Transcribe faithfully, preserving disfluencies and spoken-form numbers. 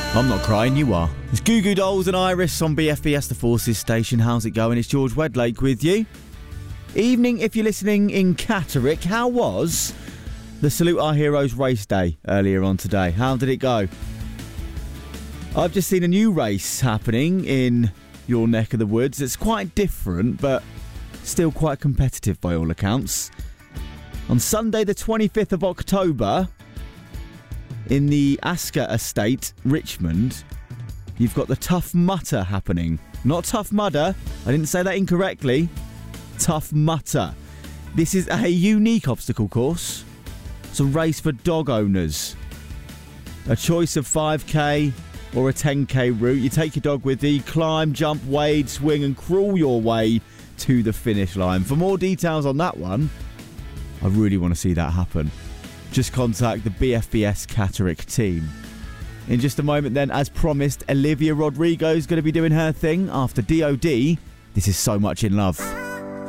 I'm not crying, you are. It's Goo Goo Dolls and Iris on B F B S The Forces station. How's it going? It's George Wedlake with you. Evening if you're listening in Catterick. How was the Salute Our Heroes race day earlier on today? How did it go? I've just seen a new race happening in your neck of the woods. It's quite different, but still quite competitive by all accounts. On Sunday the twenty-fifth of October, in the Asker Estate, Richmond, you've got the Tough Mudder happening. Not Tough Mudder. I didn't say that incorrectly. Tough Mudder. This is a unique obstacle course. It's a race for dog owners. A choice of five K or a ten K route. You take your dog with you, climb, jump, wade, swing and crawl your way to the finish line. For more details on that one, I really want to see that happen. Just contact the B F B S Catterick team. In just a moment then, as promised, Olivia Rodrigo is going to be doing her thing after D O D. This is So Much in Love.